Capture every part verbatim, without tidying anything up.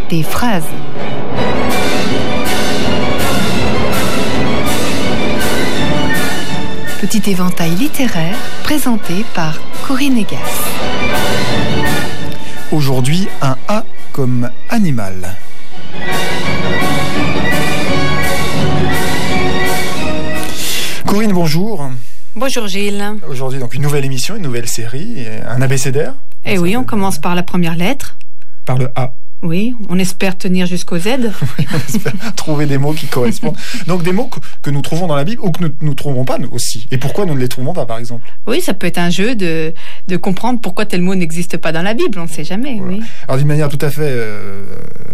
des phrases. Petit éventail littéraire présenté par Corinne Egas. Aujourd'hui, un A comme animal. Corinne, bonjour. Bonjour Gilles. Aujourd'hui, donc une nouvelle émission, une nouvelle série, un abécédaire. Eh oui, on commence par la première lettre. Par le A. Oui, on espère tenir jusqu'au Z. Oui, on espère trouver des mots qui correspondent. Donc des mots que, que nous trouvons dans la Bible ou que nous ne trouvons pas nous aussi. Et pourquoi nous ne les trouvons pas, par exemple? Oui, ça peut être un jeu de, de comprendre pourquoi tel mot n'existe pas dans la Bible, on ne sait jamais. Voilà. Oui. Alors d'une manière tout à fait euh,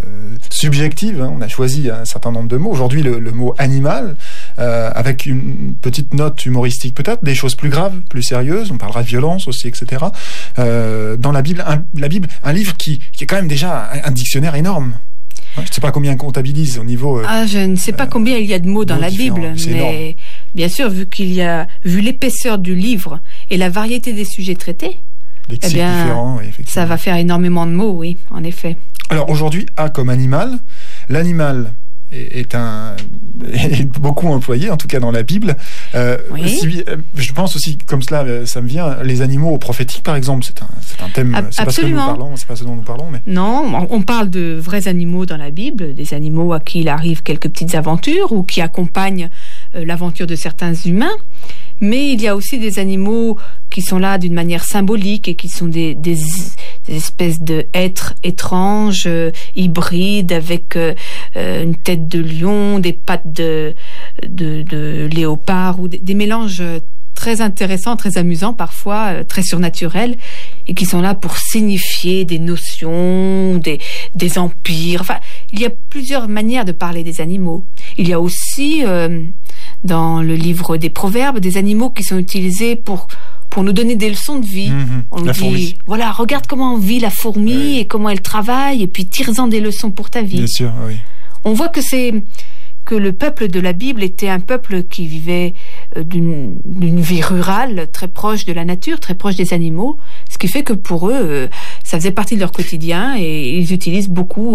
subjective, hein, on a choisi un certain nombre de mots. Aujourd'hui, le, le mot animal, euh, avec une petite note humoristique peut-être, des choses plus graves, plus sérieuses, on parlera de violence aussi, et cetera. Euh, dans la Bible, un, la Bible, un livre qui, qui est quand même déjà un, un dictionnaire énorme. Je ne sais pas combien on comptabilise au niveau... Euh, ah, je ne sais pas euh, combien il y a de mots dans la Bible, mais énorme. Bien sûr, vu qu'il y a, vu l'épaisseur du livre et la variété des sujets traités, eh bien, oui, ça va faire énormément de mots, oui, en effet. Alors aujourd'hui, A comme animal, l'animal est un est beaucoup employé, en tout cas dans la Bible. Euh, oui. si, je pense aussi, comme cela, ça me vient, les animaux prophétiques, par exemple, c'est un, c'est un thème. Ab- c'est pas ce que nous parlons, c'est pas ce dont nous parlons, mais non, on parle de vrais animaux dans la Bible, des animaux à qui il arrive quelques petites aventures ou qui accompagnent euh, l'aventure de certains humains. Mais il y a aussi des animaux qui sont là d'une manière symbolique et qui sont des, des, des espèces d'êtres étranges, euh, hybrides, avec euh, une tête de lion, des pattes de, de, de léopard, ou des, des mélanges très intéressants, très amusants parfois, euh, très surnaturels, et qui sont là pour signifier des notions, des, des empires. Enfin, il y a plusieurs manières de parler des animaux. Il y a aussi... Euh, dans le livre des Proverbes, des animaux qui sont utilisés pour pour nous donner des leçons de vie. Mmh, on nous la dit, fourmi. Voilà, regarde comment vit la fourmi oui. et comment elle travaille, et puis tire-en des leçons pour ta vie. Bien sûr, oui. On voit que c'est que le peuple de la Bible était un peuple qui vivait d'une, d'une vie rurale, très proche de la nature, très proche des animaux, ce qui fait que pour eux, ça faisait partie de leur quotidien, et ils utilisent beaucoup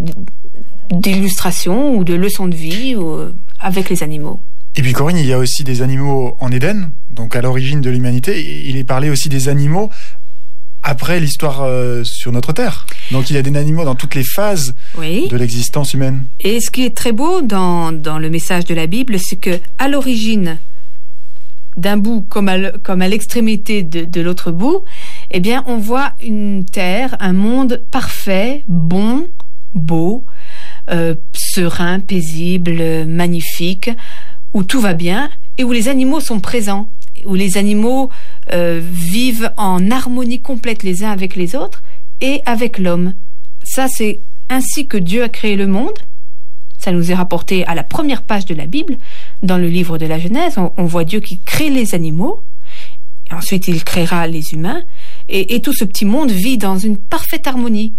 d'illustrations ou de leçons de vie avec les animaux. Et puis Corinne, il y a aussi des animaux en Éden, donc à l'origine de l'humanité. Il est parlé aussi des animaux après l'histoire euh, sur notre Terre. Donc il y a des animaux dans toutes les phases oui. de l'existence humaine. Et ce qui est très beau dans, dans le message de la Bible, c'est que à l'origine d'un bout comme à, l, comme à l'extrémité de, de l'autre bout, eh bien on voit une terre, un monde parfait, bon, beau, euh, serein, paisible, magnifique, où tout va bien et où les animaux sont présents, où les animaux euh, vivent en harmonie complète les uns avec les autres et avec l'homme. Ça, c'est ainsi que Dieu a créé le monde. Ça nous est rapporté à la première page de la Bible. Dans le livre de la Genèse, on, on voit Dieu qui crée les animaux, et ensuite il créera les humains, et, et tout ce petit monde vit dans une parfaite harmonie.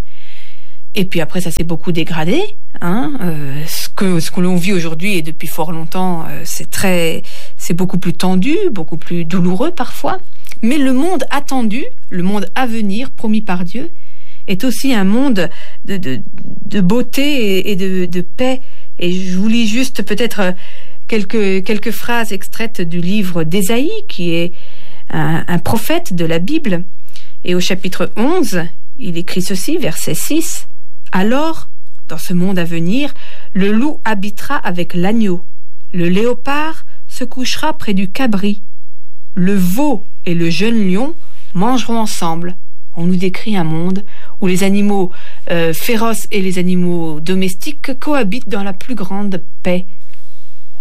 Et puis après, ça s'est beaucoup dégradé. Hein, euh, ce que ce que l'on vit aujourd'hui et depuis fort longtemps, euh, c'est très, c'est beaucoup plus tendu, beaucoup plus douloureux parfois. Mais le monde attendu, le monde à venir, promis par Dieu, est aussi un monde de de, de beauté et de, de paix. Et je vous lis juste peut-être quelques quelques phrases extraites du livre d'Ésaïe, qui est un, un prophète de la Bible. Et au chapitre onze, il écrit ceci, verset six. Alors, dans ce monde à venir, le loup habitera avec l'agneau, le léopard se couchera près du cabri, le veau et le jeune lion mangeront ensemble. On nous décrit un monde où les animaux euh, féroces et les animaux domestiques cohabitent dans la plus grande paix.